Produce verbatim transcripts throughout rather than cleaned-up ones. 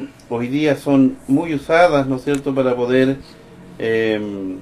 hoy día son muy usadas, ¿no es cierto?, para poder eh,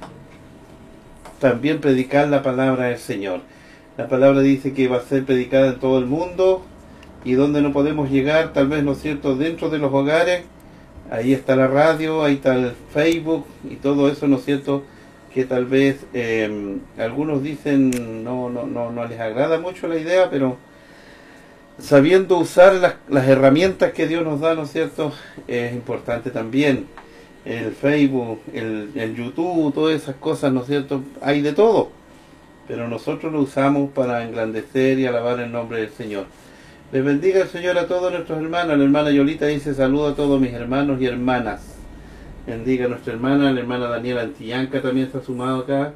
también predicar la palabra del Señor. La palabra dice que va a ser predicada en todo el mundo, y donde no podemos llegar, tal vez, ¿no es cierto?, dentro de los hogares, ahí está la radio, ahí está el Facebook y todo eso, ¿no es cierto?, que tal vez eh, algunos dicen no, no, no, no les agrada mucho la idea, pero sabiendo usar las, las herramientas que Dios nos da, ¿no es cierto?, es importante también. El Facebook, el, el YouTube, todas esas cosas, ¿no es cierto?, hay de todo, pero nosotros lo usamos para engrandecer y alabar el nombre del Señor. Les bendiga el Señor a todos nuestros hermanos. La hermana Yolita dice: saludo a todos mis hermanos y hermanas. Bendiga a nuestra hermana. La hermana Daniela Antillanca también está sumado acá.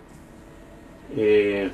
Eh,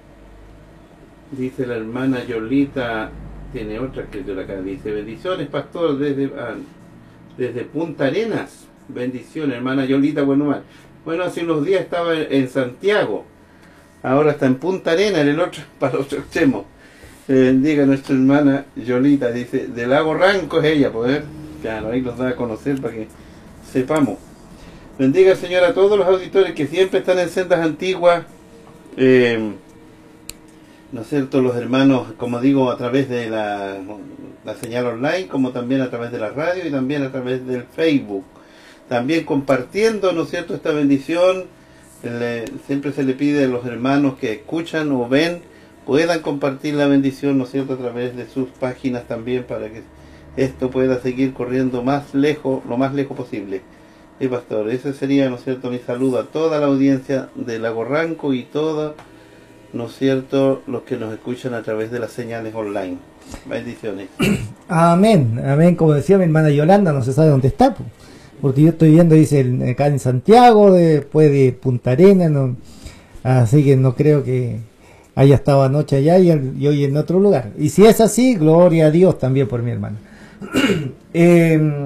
dice la hermana Yolita, tiene otra escritura acá, dice: bendiciones, pastor, desde, ah, desde Punta Arenas. Bendiciones, hermana Yolita. Bueno, mal. Bueno, hace unos días estaba en Santiago, ahora está en Punta Arenas, en el otro, para el otro extremo. Se bendiga a nuestra hermana Yolita, dice, del Lago Ranco es ella, poder, claro, ahí los da a conocer para que sepamos. Bendiga el Señor a todos los auditores que siempre están en sendas antiguas, eh, ¿no es cierto?, los hermanos, como digo, a través de la, la señal online, como también a través de la radio y también a través del Facebook. También compartiendo, ¿no es cierto?, esta bendición. Le, siempre se le pide a los hermanos que escuchan o ven, puedan compartir la bendición, ¿no es cierto?, a través de sus páginas también, para que esto pueda seguir corriendo más lejos, lo más lejos posible. Y pastor, ese sería, ¿no es cierto?, mi saludo a toda la audiencia de Lago Ranco y todos, ¿no es cierto?, los que nos escuchan a través de las señales online. Bendiciones. Amén, amén. Como decía mi hermana Yolanda, no se sabe dónde está, porque yo estoy viendo, dice, acá en Santiago, después de Punta Arenas, no, así que no creo que haya estado anoche allá y, y hoy en otro lugar. Y si es así, gloria a Dios también por mi hermano. eh,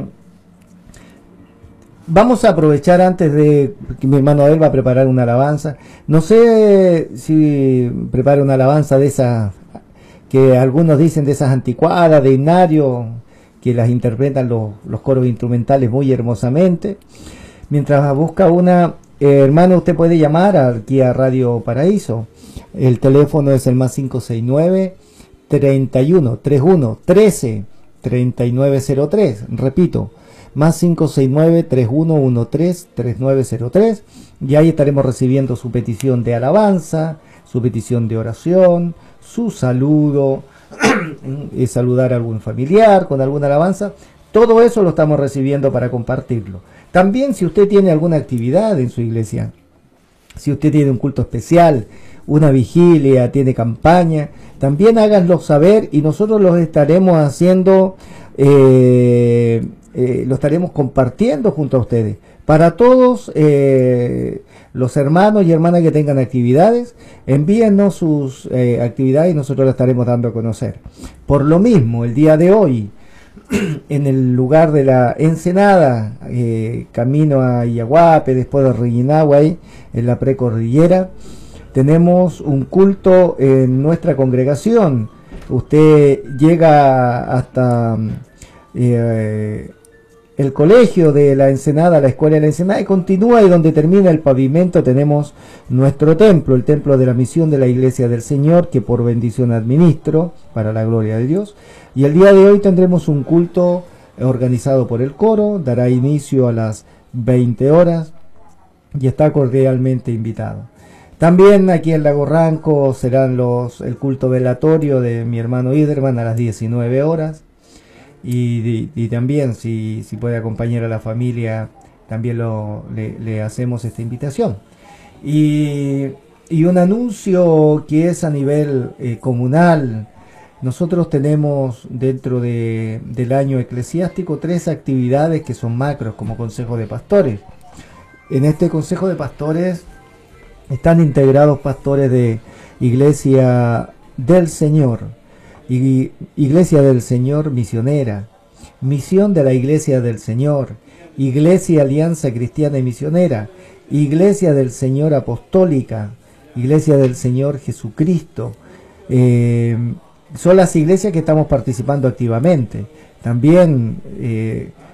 vamos a aprovechar antes de que mi hermano Abel va a preparar una alabanza. No sé si prepara una alabanza de esas que algunos dicen, de esas anticuadas, de himnario, que las interpretan los, los coros instrumentales muy hermosamente. Mientras busca una, eh, hermano, usted puede llamar aquí a Radio Paraíso. El teléfono es el más cinco seis nueve, treinta y uno, treinta y uno, trece, treinta y nueve cero tres. Repito, más cinco seis nueve, treinta y uno, trece, treinta y nueve cero tres. Y ahí estaremos recibiendo su petición de alabanza, su petición de oración, su saludo, y saludar a algún familiar con alguna alabanza. Todo eso lo estamos recibiendo para compartirlo. También, si usted tiene alguna actividad en su iglesia, si usted tiene un culto especial, una vigilia, tiene campaña, también háganlo saber y nosotros los estaremos haciendo, eh, eh, lo estaremos compartiendo junto a ustedes. Para todos eh, los hermanos y hermanas que tengan actividades, envíennos sus eh, actividades y nosotros las estaremos dando a conocer. Por lo mismo, el día de hoy, en el lugar de la Ensenada, eh, camino a Yaguape, después de Reguinagua, ahí, en la precordillera, tenemos un culto en nuestra congregación. Usted llega hasta eh, el colegio de la Ensenada, la escuela de la Ensenada, y continúa, y donde termina el pavimento tenemos nuestro templo, el templo de la misión de la Iglesia del Señor, que por bendición administro para la gloria de Dios. Y el día de hoy tendremos un culto organizado por el coro, dará inicio a las veinte horas y está cordialmente invitado. También aquí en Lago Ranco serán los el culto velatorio de mi hermano Iderman a las diecinueve horas. Y, y, y también si, si puede acompañar a la familia, también lo, le, le hacemos esta invitación. Y, y un anuncio que es a nivel eh, comunal. Nosotros tenemos dentro de, del año eclesiástico tres actividades que son macros como Consejo de Pastores. En este Consejo de Pastores están integrados pastores de Iglesia del Señor, Iglesia del Señor Misionera, Misión de la Iglesia del Señor, Iglesia Alianza Cristiana y Misionera, Iglesia del Señor Apostólica, Iglesia del Señor Jesucristo. Eh, son las iglesias que estamos participando activamente. También eh,